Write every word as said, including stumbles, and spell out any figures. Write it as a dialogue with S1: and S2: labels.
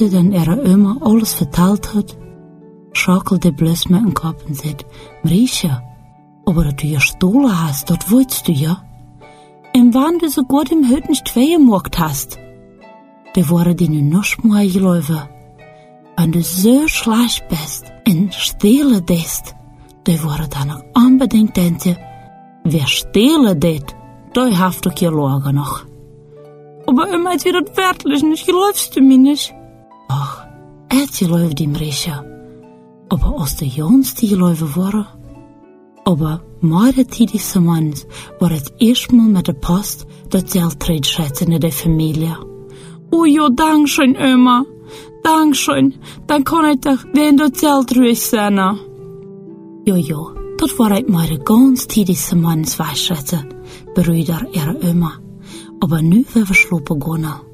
S1: sie dann ihrer Oma alles vertellt hat, schakelte bloß mit dem Kopf und sagte, Marisha, aber dass du ja gestohlen hast, das wolltest du ja. Und wann du sogar dem Hüt nicht weggemacht hast, da waren die nun noch mal gelaufen. Wenn du so schlecht bist und stehlen dest, da waren dann noch unbedingt denken, wer stehlen det, da haft doch ihr Lager noch. Aber immer jetzt wird das wirklich nicht, glaubst du mir nicht? Ach, jetzt geläuft die Marisha. Aber aus der Jons die geläuft waren. Aber meine tidigste Manns war es erstmal mit der Post das Geld schätzen in der Familie. Oh ja, dank schön, Oma. Dank schön. Dann kann ich doch den das Geld ruhig sein. Jo, jo, das war halt meine ganz tidigste Manns Weißschätze, Brüder ihrer Oma. Aber nu werden wir schlupen gehen.